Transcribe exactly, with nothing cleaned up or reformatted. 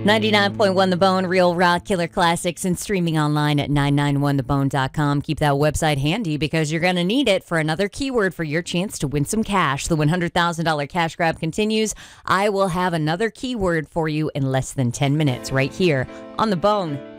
ninety-nine point one The Bone, real rock killer classics, and streaming online at nine nine one the bone dot com. Keep that website handy because you're going to need it for another keyword for your chance to win some cash. The one hundred thousand dollars cash grab continues. I will have another keyword for you in less than ten minutes right here on The Bone.